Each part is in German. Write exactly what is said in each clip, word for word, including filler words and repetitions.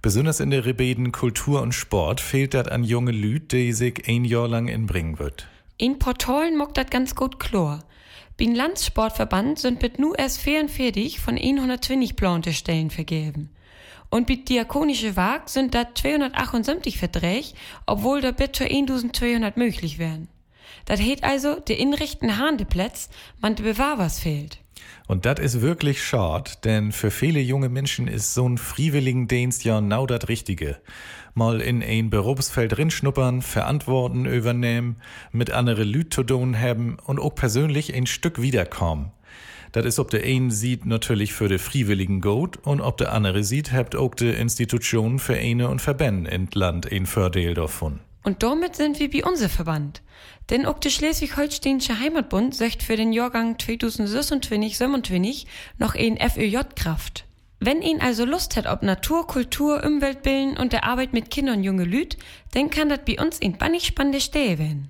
Besonders in der Rebeden Kultur und Sport fehlt das an junge Lüd, die sich ein Jahr lang inbringen wird. In Portalen mockt das ganz gut klar. Beim Landessportverband sind mit nu erst vierundvierzig von hundertzwanzig plante Stellen vergeben. Und bei Diakonische Wag sind da zweihundertachtundsiebzig Verträge, obwohl da bis zu eintausendzweihundert möglich wären. Das heißt also, der inrichten Handeplätz, man de Bewahrers fehlt. Und das ist wirklich schade, denn für viele junge Menschen ist so ein Freiwilligendienst ja genau das Richtige. Mal in ein Berufsfeld rinschnuppern, Verantworten übernehmen, mit andere Lüd zu tun haben und auch persönlich ein Stück wiederkommen. Das ist ob der eine sieht natürlich für de Freiwilligen gut und ob der andere sieht, habt auch de Institutionen, Vereine und Verbände in Land ein Vorteil davon. Und damit sind wir bei unser Verband. Denn auch der Schleswig-Holsteinische Heimatbund söcht für den Jahrgang zweitausendsechsundzwanzig siebenundzwanzig noch ein F Ö J-Kraft. Wenn ihn also Lust hat ob Natur, Kultur, Umweltbilden und der Arbeit mit Kindern und junge Lüd, dann kann das bei uns ein bannig spannende Stelle werden.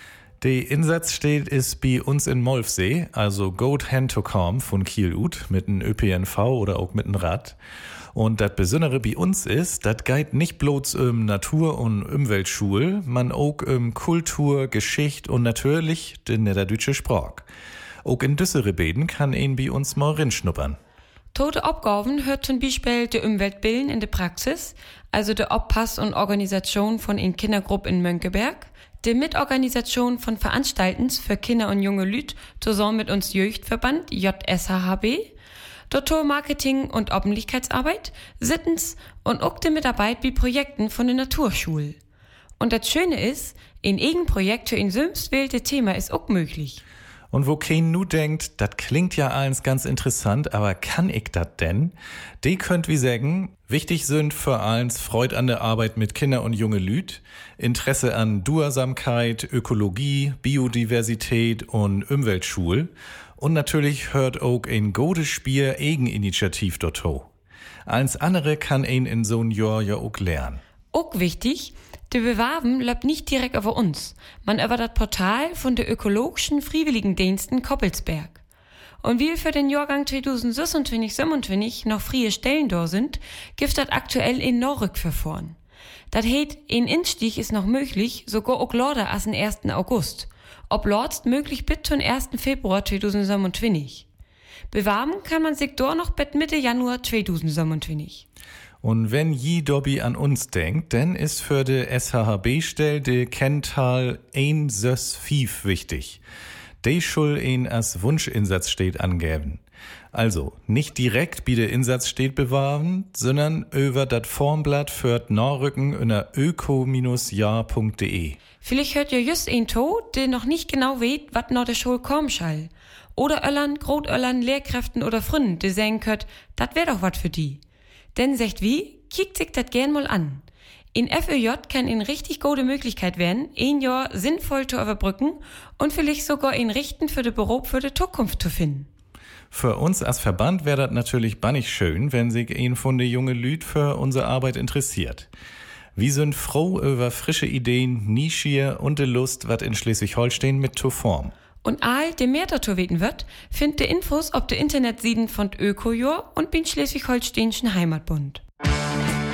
Die Insatzsteht ist bei uns in Molfsee, also Goat Hand to Come von Kiel ut, mit einem Ö P N V oder auch mit einem Rad. Und das Besondere bei uns ist, das geht nicht bloß um Natur- und Umweltschule, man auch um Kultur, Geschichte und natürlich den niederdeutsche Sprach. Auch in düssere Beden kann ihn bei uns mal rinschnuppern. Tote Aufgaben hört zum Beispiel die Umweltbilden in der Praxis, also der Obpass und Organisation von in Kindergruppe in Mönckeberg, die Mitorganisation von Veranstaltens für Kinder und junge Lüd zusammen mit uns Jüchtverband J S H H B, Doktor Marketing und Öffentlichkeitsarbeit, Sittens und auch die Mitarbeit bei Projekten von der Naturschule. Und das Schöne ist, ein Eigenprojekt für ein selbst wählte Thema ist auch möglich. Und wo kein nu denkt, das klingt ja alles ganz interessant, aber kann ich das denn? Die könnt wie sagen, wichtig sind für eins Freude an der Arbeit mit Kinder und junge Lüd, Interesse an Duursamkeit, Ökologie, Biodiversität und Umweltschule. Und natürlich hört auch ein gutes Spiel Eigeninitiativ dortho. Alles andere kann ein in so ein Jahr ja auch lernen. Auch wichtig, der Bewerben läuft nicht direkt über uns, man über das Portal von der ökologischen Freiwilligendiensten Koppelsberg. Und wie für den Jahrgang zweitausendsechsundzwanzig siebenundzwanzig noch freie Stellen da sind, gibt das aktuell ein Nachrückverfahren. Das heißt, ein Instieg ist noch möglich, sogar auch lauter als den ersten August. Ob lorst möglich bis zum ersten Februar zweitausendsiebenundzwanzig. Bewerben kann man sich dort noch bis Mitte Januar zweitausendsiebenundzwanzig. Und wenn je Dobby an uns denkt, dann ist für de S H H B-Stell de Kenntal ein Sös Fief wichtig. De schul ein als Wunschinsatz steht angeben. Also, nicht direkt wie der Insatz steht bewahren, sondern über dat Formblatt führt Norrücken unter öko Bindestrich jahr punkt de. Vielleicht hört ihr just ein To, der noch nicht genau weet, wat noch der Schule kommen schall. Oder Öllern, Grotöllern, Lehrkräften oder Fründen, die sagen könnt, dat wär doch wat für die. Denn sagt wie, kickt sich dat gern mal an. In F Ö J kann in richtig gute Möglichkeit werden, ein Jahr sinnvoll zu überbrücken und vielleicht sogar in Richten für den Beruf für die Zukunft zu finden. Für uns als Verband wäre das natürlich bannig schön, wenn sich ein von de junge Lüd für unsere Arbeit interessiert. Wir sind froh über frische Ideen, Nischier und de Lust, wat in Schleswig-Holstein mit zu formen. Und all, der mehr dazu weten wird, findet Infos auf der Internetseiten von Ökojor und bin Schleswig-Holsteinischen Heimatbund.